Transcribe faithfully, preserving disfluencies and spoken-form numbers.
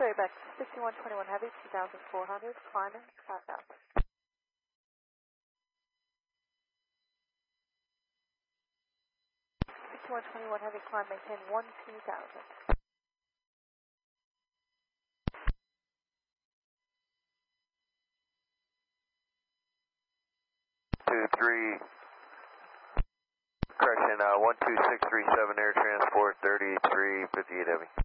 Sorry, back sixty-one twenty-one Heavy, two thousand four hundred, climbing, five thousand. sixty-one twenty-one Heavy, climb, maintain one two thousand. two three, correction, uh, one two six three seven, air transport, thirty-three fifty-eight Heavy.